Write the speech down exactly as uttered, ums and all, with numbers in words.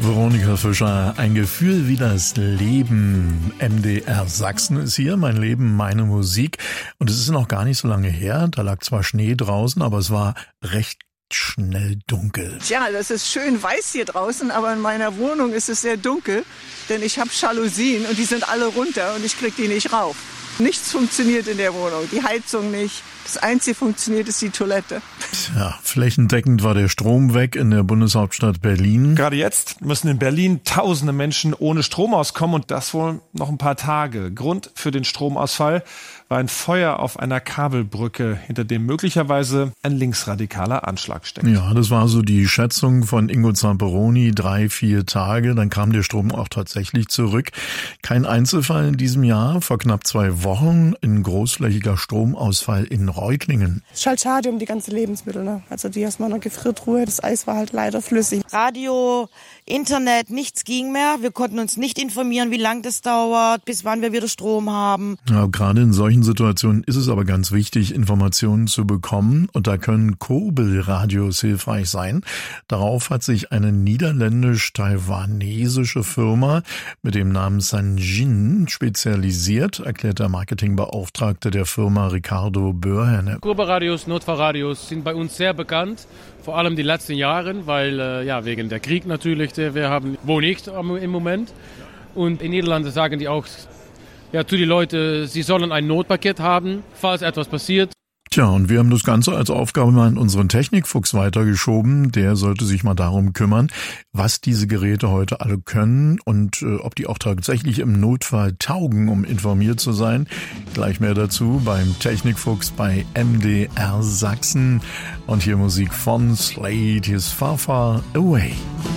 Veronika Fischer, ein Gefühl wie das Leben. M D R Sachsen ist hier, mein Leben, meine Musik. Und es ist noch gar nicht so lange her, da lag zwar Schnee draußen, aber es war recht schnell dunkel. Tja, das ist schön weiß hier draußen, aber in meiner Wohnung ist es sehr dunkel, denn ich habe Jalousien und die sind alle runter und ich kriege die nicht rauf. Nichts funktioniert in der Wohnung, die Heizung nicht. Das Einzige funktioniert, ist die Toilette. Ja, flächendeckend war der Strom weg in der Bundeshauptstadt Berlin. Gerade jetzt müssen in Berlin tausende Menschen ohne Strom auskommen und das wohl noch ein paar Tage. Grund für den Stromausfall war ein Feuer auf einer Kabelbrücke, hinter dem möglicherweise ein linksradikaler Anschlag steckt. Ja, das war so die Schätzung von Ingo Zamperoni, drei, vier Tage, dann kam der Strom auch tatsächlich zurück. Kein Einzelfall in diesem Jahr, vor knapp zwei Wochen ein großflächiger Stromausfall in Reutlingen. Es ist halt schade um die ganzen Lebensmittel, ne? Also die aus meiner Gefriertruhe, das Eis war halt leider flüssig. Radio, Internet, nichts ging mehr. Wir konnten uns nicht informieren, wie lang das dauert, bis wann wir wieder Strom haben. Ja, gerade in solchen Situationen ist es aber ganz wichtig, Informationen zu bekommen. Und da können Kurbelradios hilfreich sein. Darauf hat sich eine niederländisch-taiwanesische Firma mit dem Namen Sanjin spezialisiert, erklärt der Marketingbeauftragte der Firma Ricardo Börhenne. Kurbelradios, Notfallradios sind bei uns sehr bekannt, vor allem die letzten Jahre, weil äh, ja wegen der Krieg natürlich, der wir haben, wo nicht im Moment. Und in Niederlande sagen die auch, ja, zu die Leute, sie sollen ein Notpaket haben, falls etwas passiert. Tja, und wir haben das Ganze als Aufgabe mal an unseren Technikfuchs weitergeschoben. Der sollte sich mal darum kümmern, was diese Geräte heute alle können und äh, ob die auch tatsächlich im Notfall taugen, um informiert zu sein. Gleich mehr dazu beim Technikfuchs bei M D R Sachsen. Und hier Musik von Slade, hier ist Far Far Away.